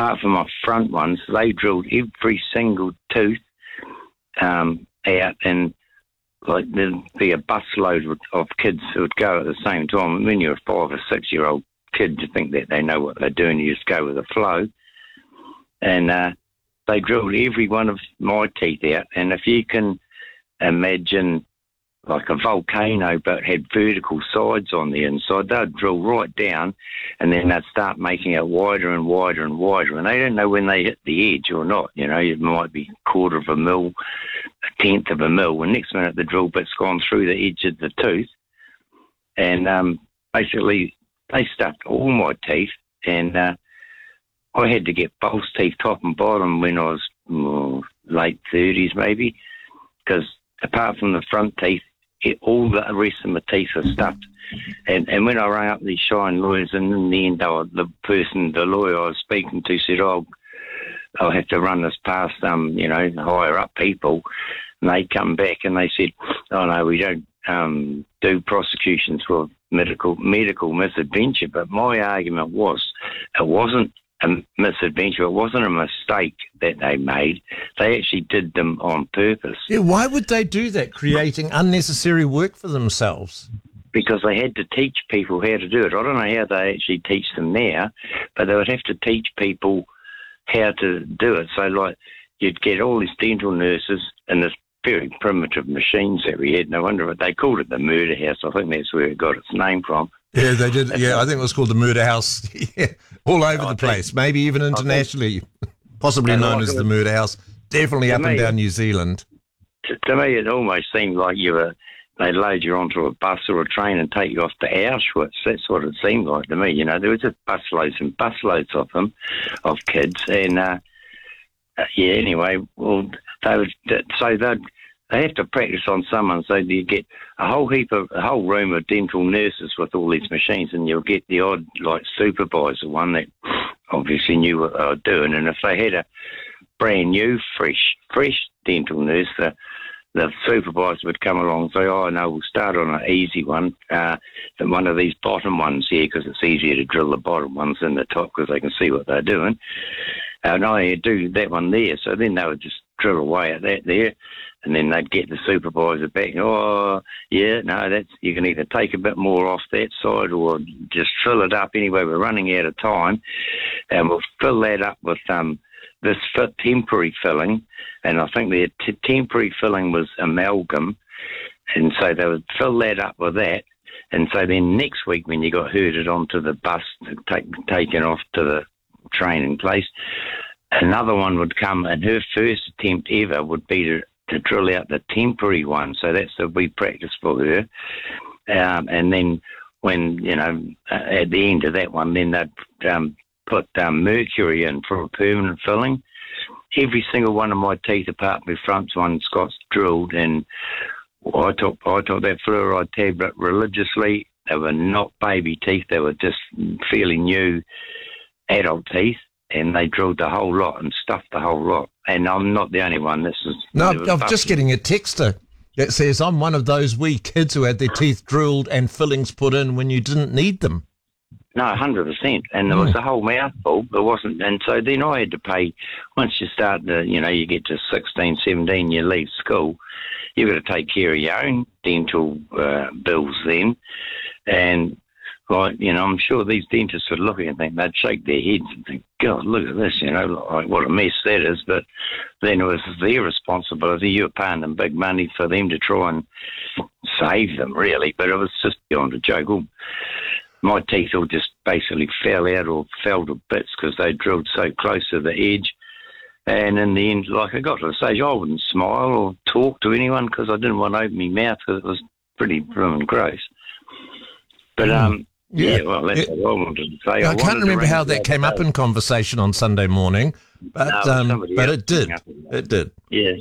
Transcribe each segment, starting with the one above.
apart from my front ones, they drilled every single tooth out, and like there'd be a busload of kids who would go at the same time. When you're a 5 or 6 year old kid, you think that they know what they're doing, you just go with the flow. And they drilled every one of my teeth out, and if you can imagine like a volcano but had vertical sides on the inside, they'd drill right down and then they'd start making it wider and wider and wider, and they don't know when they hit the edge or not. You know, it might be a quarter of a mil, a tenth of a mil, and next minute the drill bit's gone through the edge of the tooth. And basically they stuffed all my teeth, and I had to get false teeth top and bottom when I was late 30s maybe, because apart from the front teeth, all the rest of my teeth are stuffed. And when I rang up these Shine lawyers, and in the end, the lawyer I was speaking to said, I'll have to run this past higher up people. And they come back and they said, oh no, we don't do prosecutions for medical misadventure. But my argument was, it wasn't a misadventure, it wasn't a mistake that they made. They actually did them on purpose. Yeah, why would they do that, creating unnecessary work for themselves? Because they had to teach people how to do it. I don't know how they actually teach them now, but they would have to teach people how to do it. So, like, you'd get all these dental nurses and this very primitive machines that we had. No wonder they called it the murder house. I think that's where it got its name from. Yeah, they did. Yeah, I think it was called the Murder House. Yeah, all over the place, maybe even internationally, possibly known as the Murder House. Definitely up and down New Zealand. To me, it almost seemed like they load you onto a bus or a train and take you off to Auschwitz. That's what it seemed like to me. You know, there was just busloads and busloads of them, of kids. And, anyway, well, they have to practice on someone, so you get a whole room of dental nurses with all these machines, and you'll get the odd, like, supervisor one that obviously knew what they were doing. And if they had a brand new, fresh dental nurse, the supervisor would come along and say, oh, no, we'll start on an easy one, than one of these bottom ones here, because it's easier to drill the bottom ones than the top, because they can see what they're doing. And I do that one there. So then they would just drill away at that there, and then they'd get the supervisor back. Oh, yeah, no, you can either take a bit more off that side or just fill it up. Anyway, we're running out of time, and we'll fill that up with this temporary filling, and I think the temporary filling was amalgam, and so they would fill that up with that. And so then next week, when you got herded onto the bus, taken off to the training place, another one would come, and her first attempt ever would be to drill out the temporary one. So that's a wee practice for her. And then when, at the end of that one, then they'd put mercury in for a permanent filling. Every single one of my teeth, apart from the front ones, got drilled, and I took that fluoride tablet religiously. They were not baby teeth. They were just fairly new adult teeth, and they drilled the whole lot and stuffed the whole lot. And I'm not the only one. I'm just getting a texter that says I'm one of those wee kids who had their teeth drilled and fillings put in when you didn't need them. No, 100%. And there was a whole mouthful. There wasn't. And so then I had to pay, once you start you get to 16, 17, you leave school, you've got to take care of your own dental bills then. And, I'm sure these dentists would look at it and think, they'd shake their heads and think, God, look at this, like what a mess that is. But then it was their responsibility. You were paying them big money for them to try and save them, really. But it was just beyond a joke. My teeth all just basically fell out or fell to bits because they drilled so close to the edge. And in the end, like, I got to the stage, I wouldn't smile or talk to anyone because I didn't want to open my mouth because it was pretty gross. But, well, that's what I wanted to say. I can't remember how that came up in conversation on Sunday morning, but it did. It did.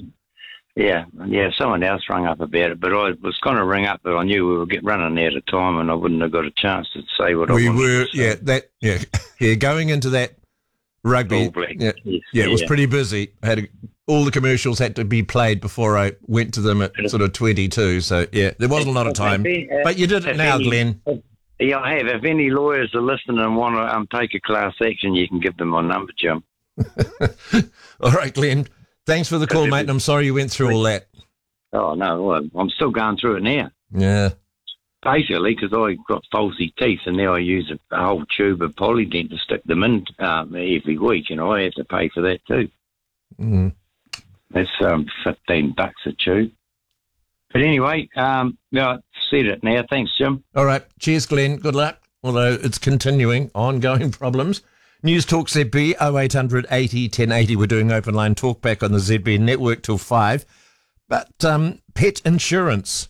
Yeah, someone else rang up about it, but I was going to ring up, but I knew we were running out of time and I wouldn't have got a chance to say what I wanted to say. Going into that rugby, it was pretty busy. All the commercials had to be played before I went to them at sort of 22, so, there wasn't a lot of time. But you did it now, Glenn. Yeah, I have. If any lawyers are listening and want to take a class action, you can give them my number, Jim. All right, Glenn. Thanks for the call, mate, and I'm sorry you went through all that. Oh, no, well, I'm still going through it now. Yeah. Basically, because I got falsy teeth, and now I use a whole tube of Polydent to stick them in every week, and I have to pay for that too. Mm. That's $15 a tube. But anyway, I've said it now. Thanks, Jim. All right. Cheers, Glenn. Good luck. Although it's continuing, ongoing problems. News Talk ZB 0800 80 1080. We're doing open line talk back on the ZB network till 5. But pet insurance.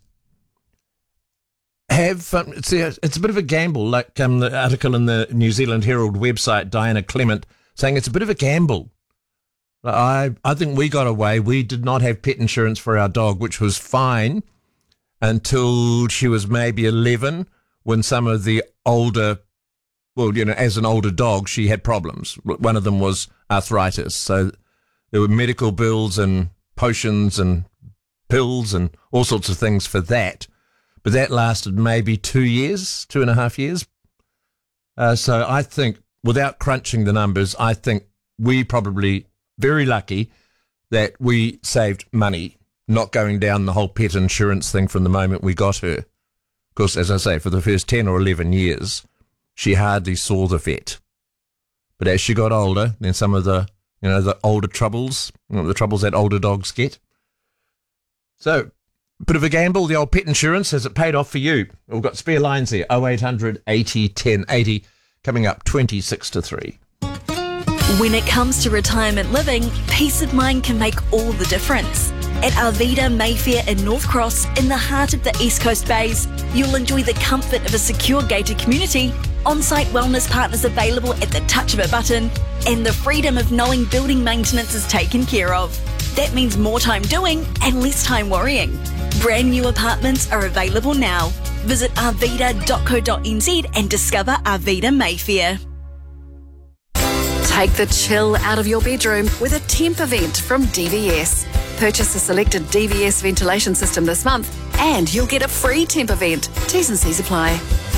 It's a bit of a gamble, like the article in the New Zealand Herald website, Diana Clement, saying it's a bit of a gamble. I think we got away. We did not have pet insurance for our dog, which was fine until she was maybe 11, when some of the older, as an older dog, she had problems. One of them was arthritis. So there were medical bills and potions and pills and all sorts of things for that. But that lasted maybe 2.5 years. So I think, without crunching the numbers, I think we probably very lucky that we saved money not going down the whole pet insurance thing from the moment we got her. Of course, as I say, for the first 10 or 11 years, she hardly saw the vet. But as she got older, then some of the, the older troubles, the troubles that older dogs get. So, bit of a gamble, the old pet insurance. Has it paid off for you? We've got spare lines here, 0800 80 1080, coming up 26 to 3. When it comes to retirement living, peace of mind can make all the difference. At Arvida Mayfair in North Cross, in the heart of the East Coast Bays, you'll enjoy the comfort of a secure gated community, on-site wellness partners available at the touch of a button, and the freedom of knowing building maintenance is taken care of. That means more time doing and less time worrying. Brand new apartments are available now. Visit arvida.co.nz and discover Arvida Mayfair. Take the chill out of your bedroom with a temp event from DVS. Purchase a selected DVS ventilation system this month and you'll get a free temp event. T's and C's apply.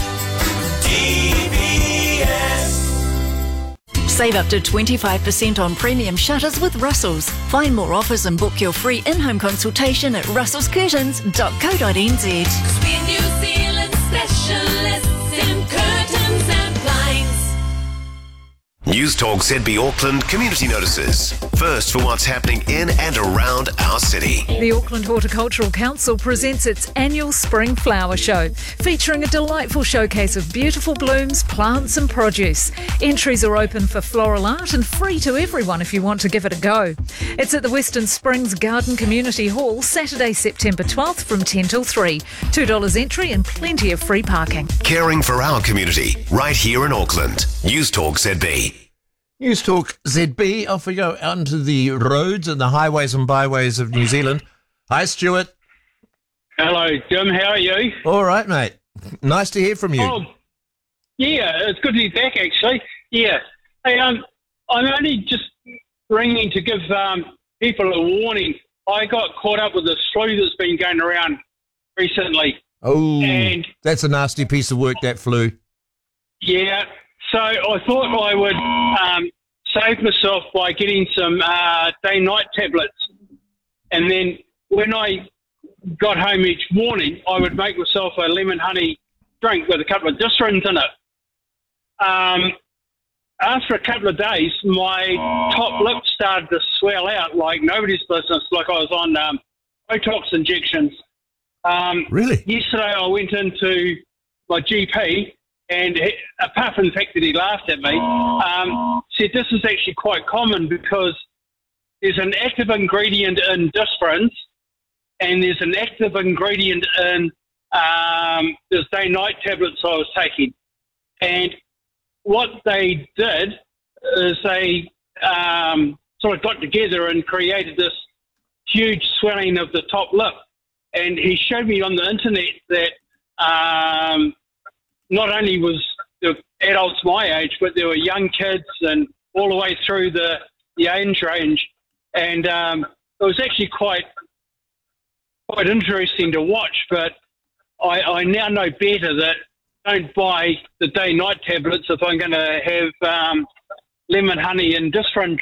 Save up to 25% on premium shutters with Russell's. Find more offers and book your free in-home consultation at russellscurtains.co.nz. We're New Zealand specialists in curtains and blinds. News Talk ZB Auckland community notices. First for what's happening in and around our city. The Auckland Horticultural Council presents its annual Spring Flower Show, featuring a delightful showcase of beautiful blooms, plants and produce. Entries are open for floral art and free to everyone if you want to give it a go. It's at the Western Springs Garden Community Hall, Saturday, September 12th from 10 till 3. $2 entry and plenty of free parking. Caring for our community, right here in Auckland. News Talk ZB. News Talk ZB, off we go onto the roads and the highways and byways of New Zealand. Hi, Stuart. Hello, Jim. How are you? All right, mate. Nice to hear from you. Oh, yeah, it's good to be back, actually. Yeah. Hey, I'm only just ringing to give people a warning. I got caught up with this flu that's been going around recently. Oh, and that's a nasty piece of work, that flu. Yeah. So I thought I would save myself by getting some day-night tablets. And then when I got home each morning, I would make myself a lemon honey drink with a couple of Disrins in it. After a couple of days, my top lip started to swell out like nobody's business, like I was on Botox injections. Really? Yesterday I went into my GP, and apart from the fact that he laughed at me, said this is actually quite common because there's an active ingredient in Disprins and there's an active ingredient in this day-night tablets I was taking. And what they did is they sort of got together and created this huge swelling of the top lip. And he showed me on the internet that not only was the adults my age, but there were young kids and all the way through the age range. And it was actually quite interesting to watch, but I now know better that don't buy the day-night tablets if I'm going to have lemon honey and Disprin